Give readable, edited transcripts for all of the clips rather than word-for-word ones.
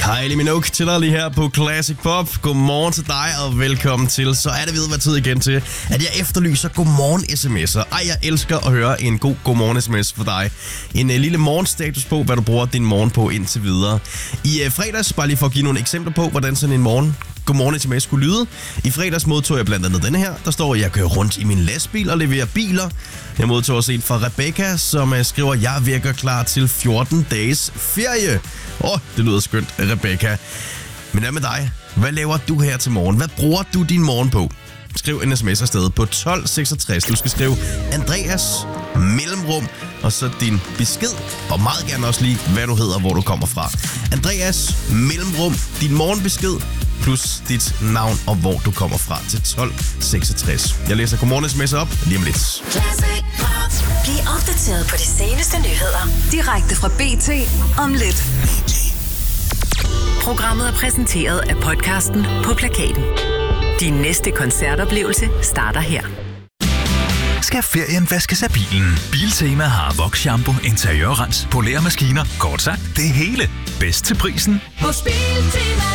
Kylie Minogue til dig lige her på Classic Pop. Godmorgen til dig, og velkommen til. Så er det ved at være tid igen til, at jeg efterlyser godmorgen-sms'er. Jeg elsker at høre en god godmorgen-sms for dig. En lille morgenstatus på, hvad du bruger din morgen på indtil videre. I fredags, bare lige for at give nogle eksempler på, hvordan sådan en godmorgen-sms skulle lyde. I fredags modtog jeg blandt andet denne her. Der står, at jeg kører rundt i min lastbil og leverer biler. Jeg modtog også en fra Rebecca, som skriver, at jeg virker klar til 14 dages ferie. Det lyder skønt, Rebecca. Men hvad med dig? Hvad laver du her til morgen? Hvad bruger du din morgen på? Skriv en sms afsted på 1266. Du skal skrive Andreas mellemrum og så din besked. Og meget gerne også lige, hvad du hedder og hvor du kommer fra. Andreas mellemrum, din morgenbesked plus dit navn og hvor du kommer fra til 1266. Jeg læser godmorgen-sms'er op lige om lidt. Bliv opdateret på de seneste nyheder direkte fra BT om lidt. Programmet er præsenteret af podcasten På Plakaten. Din næste koncertoplevelse starter her. Skal ferien vaskes af bilen? Biltema har Vox-shampoo, interiørrens, poleremaskiner, kort sagt det hele. Bedst til prisen hos Biltema.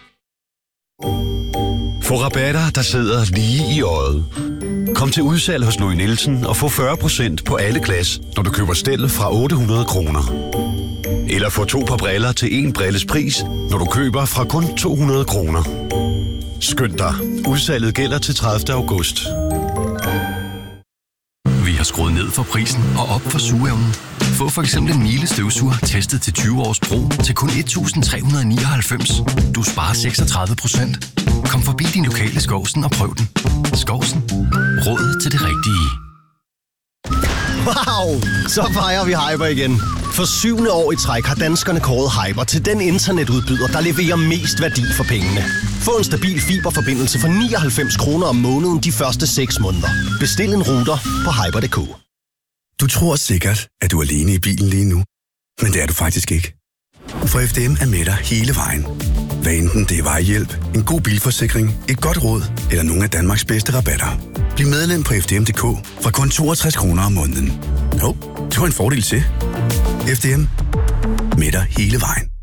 Få rabatter, der sidder lige i øjet. Kom til udsalg hos Louis Nielsen og få 40% på alle glas, når du køber stel fra 800 kroner. Eller få 2 par briller til 1 brilles pris, når du køber fra kun 200 kroner. Skynd dig. Udsalget gælder til 30. august. Vi har skruet ned for prisen og op for sugeevnen. Få for eksempel en Miele støvsuger testet til 20 års brug til kun 1.399. Du sparer 36%. Kom forbi din lokale Skovsen og prøv den. Skovsen. Råd til det rigtige. Wow! Så fejrer vi Hyper igen. For 7. år i træk har danskerne kåret Hyper til den internetudbyder, der leverer mest værdi for pengene. Få en stabil fiberforbindelse for 99 kroner om måneden de første 6 måneder. Bestil en router på hyper.dk. Du tror sikkert, at du er alene i bilen lige nu. Men det er du faktisk ikke. For FDM er med dig hele vejen. Hvad enten det er vejhjælp, en god bilforsikring, et godt råd eller nogle af Danmarks bedste rabatter. Bliv medlem på FDM.dk fra kun 62 kroner om måneden. Det var en fordel til. FDM med dig hele vejen.